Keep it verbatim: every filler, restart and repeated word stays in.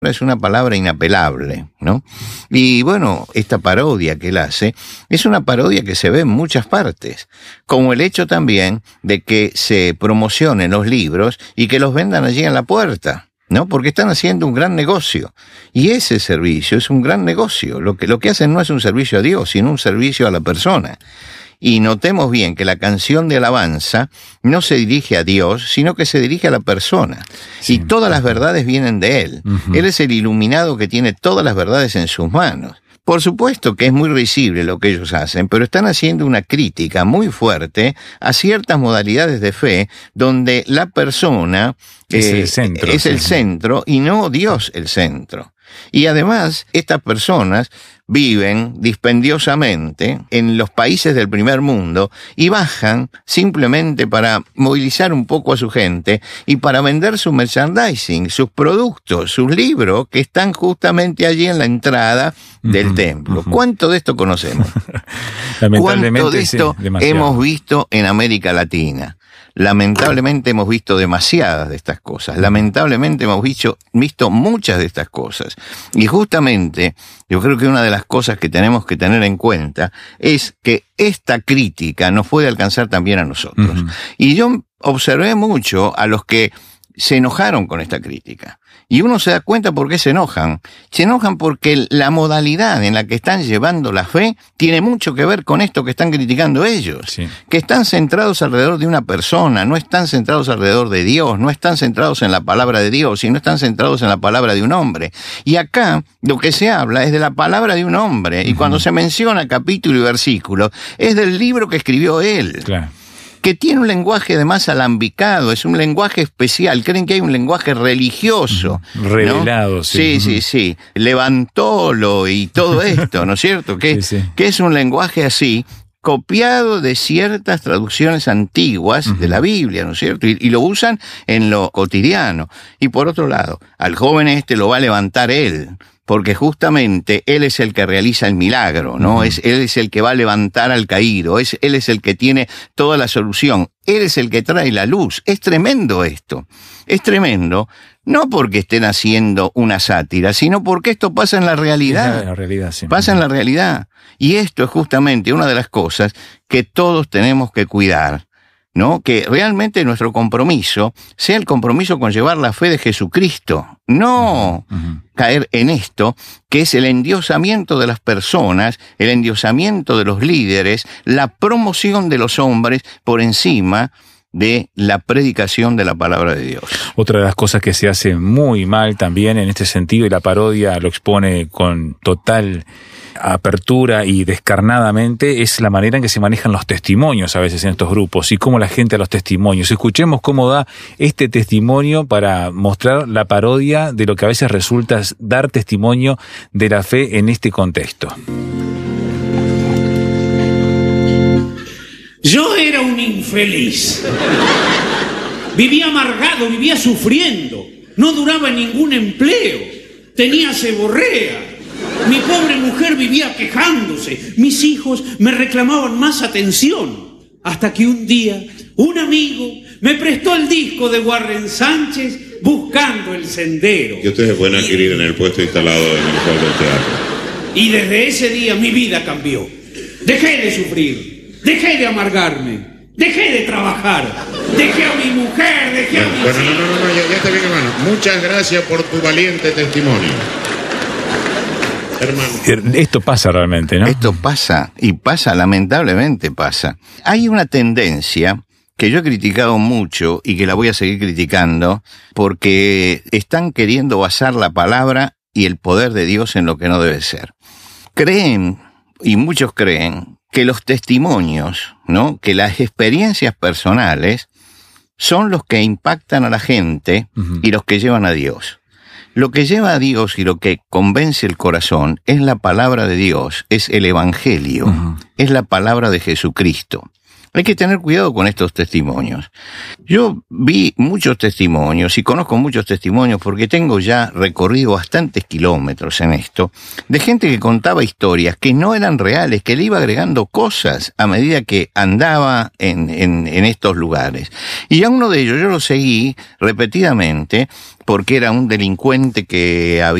es una palabra inapelable, ¿no? Y bueno, esta parodia que él hace es una parodia que se ve en muchas partes, como el hecho también de que se promocionen los libros y que los vendan allí en la puerta, ¿no? Porque están haciendo un gran negocio. Y ese servicio es un gran negocio. Lo que, lo que hacen no es un servicio a Dios, sino un servicio a la persona. Y notemos bien que la canción de alabanza no se dirige a Dios, sino que se dirige a la persona. Sí. Y todas las verdades vienen de Él. Uh-huh. Él es el iluminado que tiene todas las verdades en sus manos. Por supuesto que es muy risible lo que ellos hacen, pero están haciendo una crítica muy fuerte a ciertas modalidades de fe donde la persona es, eh, el, centro, es sí. el centro y no Dios el centro. Y además, estas personas viven dispendiosamente en los países del primer mundo y bajan simplemente para movilizar un poco a su gente y para vender su merchandising, sus productos, sus libros que están justamente allí en la entrada del uh-huh, templo. Uh-huh. ¿Cuánto de esto conocemos? Lamentablemente, ¿Cuánto de esto sí, demasiado. hemos visto en América Latina? Lamentablemente hemos visto demasiadas de estas cosas. Lamentablemente hemos visto, visto muchas de estas cosas. Y justamente, yo creo que una de las cosas que tenemos que tener en cuenta es que esta crítica nos puede alcanzar también a nosotros. Uh-huh. Y yo observé mucho a los que se enojaron con esta crítica. Y uno se da cuenta por qué se enojan. Se enojan porque la modalidad en la que están llevando la fe tiene mucho que ver con esto que están criticando ellos. Sí. Que están centrados alrededor de una persona, no están centrados alrededor de Dios, no están centrados en la palabra de Dios, sino están centrados en la palabra de un hombre. Y acá lo que se habla es de la palabra de un hombre. Y uh-huh. cuando se menciona capítulo y versículo, es del libro que escribió él. Claro. Que tiene un lenguaje además alambicado, es un lenguaje especial. Creen que hay un lenguaje religioso, ¿no? Revelado, Sí, sí. sí, sí. Levantólo y todo esto, ¿no es cierto? Que, sí, sí. que es un lenguaje así, copiado de ciertas traducciones antiguas uh-huh. de la Biblia, ¿no es cierto? Y, y lo usan en lo cotidiano. Y por otro lado, al joven este lo va a levantar él, porque justamente él es el que realiza el milagro, ¿no? Uh-huh. Es, él es el que va a levantar al caído, es, él es el que tiene toda la solución, él es el que trae la luz. Es tremendo esto, es tremendo, no porque estén haciendo una sátira, sino porque esto pasa en la realidad. La realidad sí. Pasa en la realidad. Y esto es justamente una de las cosas que todos tenemos que cuidar, ¿no? Que realmente nuestro compromiso sea el compromiso con llevar la fe de Jesucristo, no uh-huh. caer en esto, que es el endiosamiento de las personas, el endiosamiento de los líderes, la promoción de los hombres por encima de la predicación de la palabra de Dios. Otra de las cosas que se hace muy mal también en este sentido, y la parodia lo expone con total apertura y descarnadamente, es la manera en que se manejan los testimonios a veces en estos grupos y cómo la gente a los testimonios. Escuchemos cómo da este testimonio para mostrar la parodia de lo que a veces resulta dar testimonio de la fe en este contexto. Yo era un infeliz. Vivía amargado, vivía sufriendo. No duraba en ningún empleo. Tenía seborrea. Mi pobre mujer vivía quejándose. Mis hijos me reclamaban más atención. Hasta que un día, un amigo me prestó el disco de Warren Sánchez, Buscando el Sendero. Que ustedes pueden adquirir en el puesto instalado en el hall del teatro. Y desde ese día mi vida cambió. Dejé de sufrir, dejé de amargarme, dejé de trabajar, dejé a mi mujer, dejé bueno, a mis Bueno, hijos. no, no, no, ya, ya está bien, hermano. Muchas gracias por tu valiente testimonio. Hermano. Esto pasa realmente, ¿no? Esto pasa, y pasa, lamentablemente pasa. Hay una tendencia que yo he criticado mucho y que la voy a seguir criticando, porque están queriendo basar la palabra y el poder de Dios en lo que no debe ser. Creen, y muchos creen, que los testimonios, ¿no? Que las experiencias personales son los que impactan a la gente uh-huh. y los que llevan a Dios. Lo que lleva a Dios y lo que convence el corazón es la palabra de Dios, es el Evangelio, uh-huh. es la palabra de Jesucristo. Hay que tener cuidado con estos testimonios. Yo vi muchos testimonios y conozco muchos testimonios porque tengo ya recorrido bastantes kilómetros en esto, de gente que contaba historias que no eran reales, que le iba agregando cosas a medida que andaba en, en, en estos lugares. Y a uno de ellos yo lo seguí repetidamente porque era un delincuente que había